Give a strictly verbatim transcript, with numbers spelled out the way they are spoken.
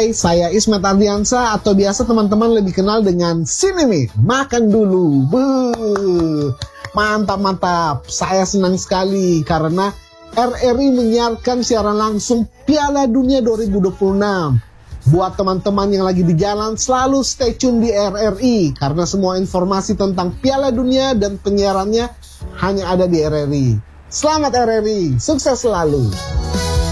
Hai, saya Ismet Ardiansa atau biasa teman-teman lebih kenal dengan Sinimi. Makan dulu. Buh. Mantap, mantap. Saya senang sekali karena R R I menyiarkan siaran langsung Piala Dunia dua ribu dua puluh enam. Buat teman-teman yang lagi di jalan, selalu stay tune di R R I karena semua informasi tentang Piala Dunia dan penyiarannya hanya ada di R R I. Selamat R R I, sukses selalu.